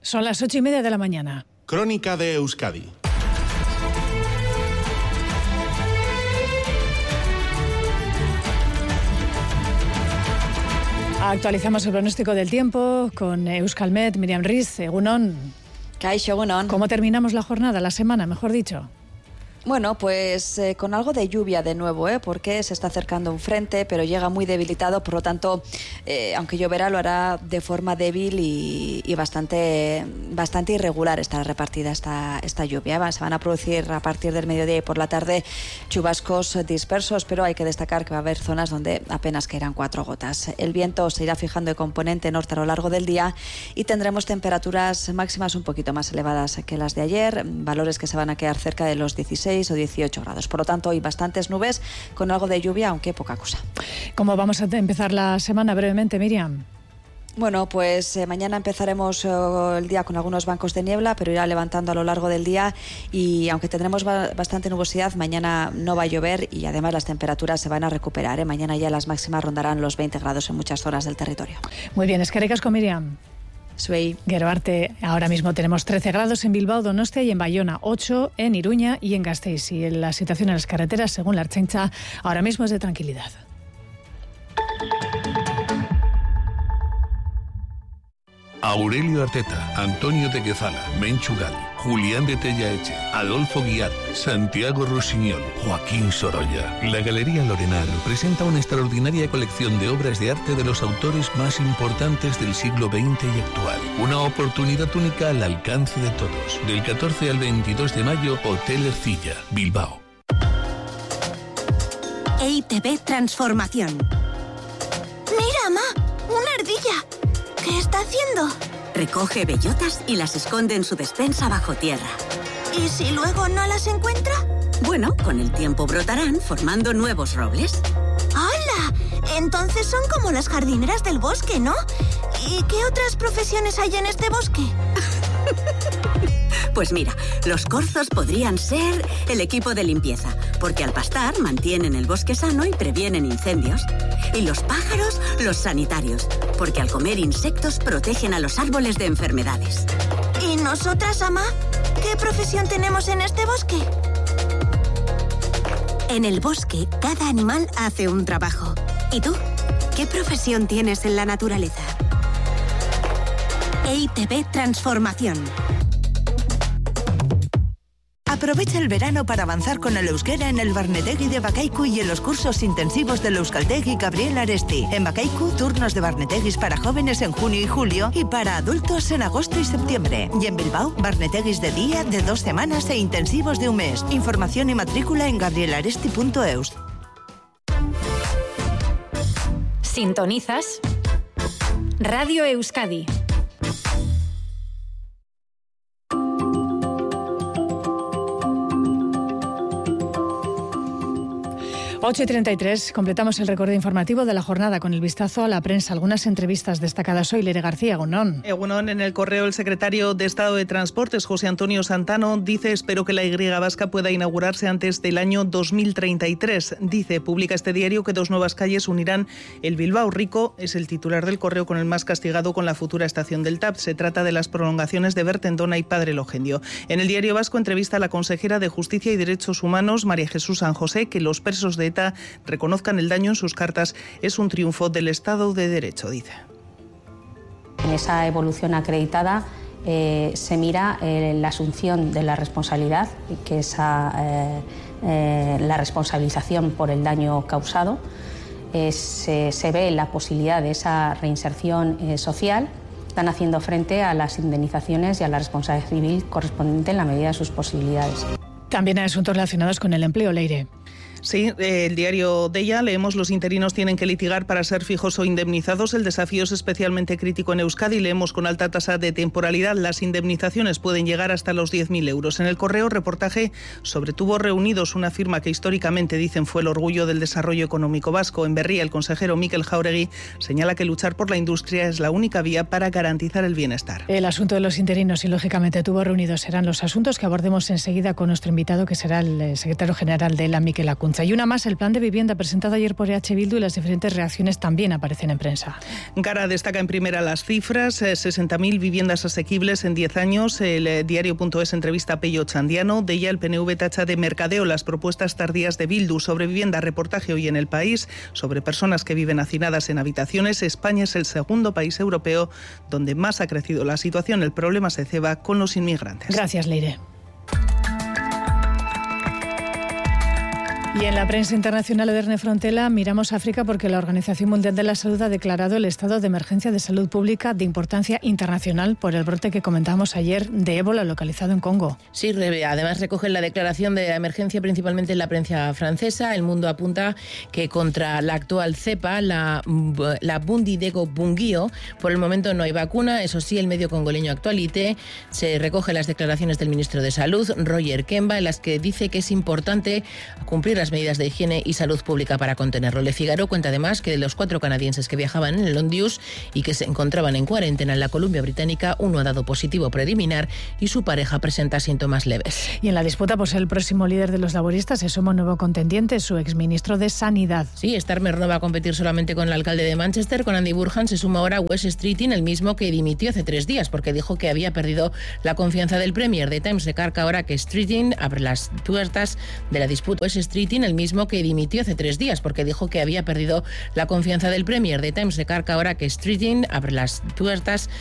Son las 8:30 de la mañana. Crónica de Euskadi. Actualizamos el pronóstico del tiempo con Euskalmet, Miriam Riz, Egunon. Kaixo, Egunon. ¿Cómo terminamos la jornada, la semana, mejor dicho? Bueno, pues con algo de lluvia de nuevo, porque se está acercando un frente, pero llega muy debilitado, por lo tanto, aunque lloverá, lo hará de forma débil y bastante irregular estará repartida esta lluvia. Se van a producir a partir del mediodía y por la tarde chubascos dispersos, pero hay que destacar que va a haber zonas donde apenas caerán 4 gotas. El viento se irá fijando de componente norte a lo largo del día y tendremos temperaturas máximas un poquito más elevadas que las de ayer, valores que se van a quedar cerca de los 16 o 18 grados. Por lo tanto, hoy bastantes nubes con algo de lluvia, aunque poca cosa. ¿Cómo vamos a empezar la semana brevemente, Miriam? Bueno, pues mañana empezaremos el día con algunos bancos de niebla, pero irá levantando a lo largo del día y aunque tendremos bastante nubosidad, mañana no va a llover y además las temperaturas se van a recuperar. Mañana ya las máximas rondarán los 20 grados en muchas zonas del territorio. Muy bien, eskerrik asko, Miriam. Soy Gero arte, ahora mismo tenemos 13 grados en Bilbao, Donostia y en Bayona, 8 en Iruña y en Gasteiz. Y la situación en las carreteras, según la Ertzaintza, ahora mismo es de tranquilidad. Aurelio Arteta, Antonio de Guezala, Menchu Gal, Julián de Tellaeche, Adolfo Guiar, Santiago Rossinyol, Joaquín Sorolla. La Galería Lorenar presenta una extraordinaria colección de obras de arte de los autores más importantes del siglo XX y actual. Una oportunidad única al alcance de todos. Del 14 al 22 de mayo, Hotel Ercilla, Bilbao. EITB Transformación. ¡Mira, Ma! ¡Una ardilla! ¿Qué está haciendo? Recoge bellotas y las esconde en su despensa bajo tierra. ¿Y si luego no las encuentra? Bueno, con el tiempo brotarán formando nuevos robles. ¡Hala! Entonces son como las jardineras del bosque, ¿no? ¿Y qué otras profesiones hay en este bosque? Pues mira, los corzos podrían ser el equipo de limpieza, porque al pastar mantienen el bosque sano y previenen incendios. Y los pájaros, los sanitarios, porque al comer insectos protegen a los árboles de enfermedades. ¿Y nosotras, Ama? ¿Qué profesión tenemos en este bosque? En el bosque, cada animal hace un trabajo. ¿Y tú? ¿Qué profesión tienes en la naturaleza? EITB Transformación. Aprovecha el verano para avanzar con el euskera en el Barnetegi de Bakaiku y en los cursos intensivos del Euskaltegi Gabriel Aresti. En Bakaiku, turnos de Barnetegis para jóvenes en junio y julio y para adultos en agosto y septiembre. Y en Bilbao, Barnetegis de día, de 2 semanas e intensivos de un mes. Información y matrícula en gabrielaresti.eus. Sintonizas Radio Euskadi. 8:33, completamos el recorrido informativo de la jornada con el vistazo a la prensa. Algunas entrevistas destacadas hoy. Leire García, Egunon. Egunon, en el correo el secretario de Estado de Transportes, José Antonio Santano, dice: espero que la Y vasca pueda inaugurarse antes del año 2033. Dice, publica este diario que 2 nuevas calles unirán el Bilbao Rico. Es el titular del correo con el más castigado con la futura estación del TAP. Se trata de las prolongaciones de Bertendona y Padre Logendio. En el diario vasco entrevista a la consejera de Justicia y Derechos Humanos, María Jesús San José, que los presos de ETA reconozcan el daño en sus cartas es un triunfo del Estado de Derecho, dice. En esa evolución acreditada se mira la asunción de la responsabilidad, que es la responsabilización por el daño causado. Se ve la posibilidad de esa reinserción social. Están haciendo frente a las indemnizaciones y a la responsabilidad civil correspondiente en la medida de sus posibilidades. También hay asuntos relacionados con el empleo, Leire. Sí, el diario de ella, leemos: los interinos tienen que litigar para ser fijos o indemnizados. El desafío es especialmente crítico en Euskadi. Leemos: con alta tasa de temporalidad, las indemnizaciones pueden llegar hasta los 10.000 euros. En el correo, reportaje sobre Tubos Reunidos, una firma que históricamente dicen fue el orgullo del desarrollo económico vasco. En Berria, el consejero Mikel Jauregui señala que luchar por la industria es la única vía para garantizar el bienestar. El asunto de los interinos y, lógicamente, Tubos Reunidos serán los asuntos que abordemos enseguida con nuestro invitado, que será el secretario general de la, Mikel Lakuntza. Junta. Y una más, el plan de vivienda presentado ayer por EH Bildu y las diferentes reacciones también aparecen en prensa. Gara destaca en primera las cifras, 60.000 viviendas asequibles en 10 años. El diario.es entrevista a Pello Chandiano. De ella el PNV tacha de mercadeo las propuestas tardías de Bildu. Sobre vivienda, reportaje hoy en El País. Sobre personas que viven hacinadas en habitaciones, España es el segundo país europeo donde más ha crecido la situación. El problema se ceba con los inmigrantes. Gracias, Leire. Y en la prensa internacional, Edurne Frontela, miramos a África porque la Organización Mundial de la Salud ha declarado el estado de emergencia de salud pública de importancia internacional por el brote que comentábamos ayer de ébola localizado en Congo. Sí, además recogen la declaración de emergencia principalmente en la prensa francesa. El Mundo apunta que contra la actual cepa, la Bundibugyo, por el momento no hay vacuna. Eso sí, el medio congoleño Actualité se recoge las declaraciones del ministro de Salud, Roger Kemba, en las que dice que es importante cumplir las medidas de higiene y salud pública para contenerlo. Le Figaro cuenta además que de los 4 canadienses que viajaban en el Ondius y que se encontraban en cuarentena en la Columbia Británica, uno ha dado positivo preliminar y su pareja presenta síntomas leves. Y en la disputa por ser el próximo líder de los laboristas es un nuevo contendiente, su exministro de Sanidad. Sí, Starmer no va a competir solamente con el alcalde de Manchester, con Andy Burhan se suma ahora Wes Streeting, el mismo que dimitió hace 3 días porque dijo que había perdido la confianza del Premier. The Times recarga ahora que Streeting abre las puertas de la disputa. Wes Streeting, el mismo que dimitió hace 3 días porque dijo que había perdido la confianza del Premier. The Times recarga ahora que Streeting abre las puertas